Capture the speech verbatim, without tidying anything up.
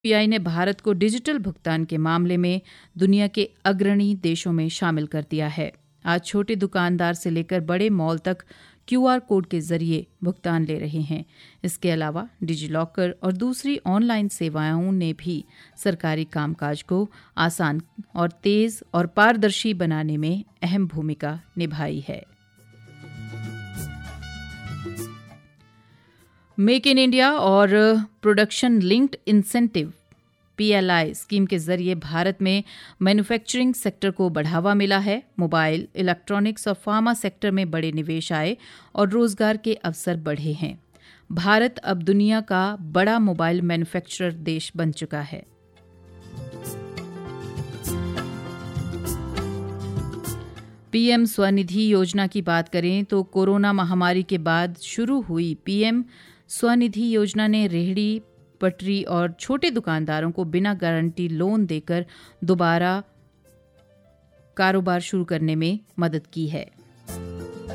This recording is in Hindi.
यूपीआई ने भारत को डिजिटल भुगतान के मामले में दुनिया के अग्रणी देशों में शामिल कर दिया है। आज छोटे दुकानदार से लेकर बड़े मॉल तक क्यूआर कोड के जरिए भुगतान ले रहे हैं। इसके अलावा डिजिलॉकर और दूसरी ऑनलाइन सेवाओं ने भी सरकारी कामकाज को आसान और तेज और पारदर्शी बनाने में अहम भूमिका निभाई है। मेक इन इंडिया और production linked incentive PLI scheme के जरिए भारत में मैन्युफैक्चरिंग सेक्टर को बढ़ावा मिला है। मोबाइल, इलेक्ट्रॉनिक्स और फार्मा सेक्टर में बड़े निवेश आए और रोजगार के अवसर बढ़े हैं। भारत अब दुनिया का बड़ा मोबाइल मैन्युफैक्चरर देश बन चुका है। पीएम स्वनिधि योजना की बात करें तो कोरोना महामारी के बाद शुरू हुई पीएम स्वनिधि योजना ने रेहड़ी, पटरी और छोटे दुकानदारों को बिना गारंटी लोन देकर दोबारा कारोबार शुरू करने में मदद की है।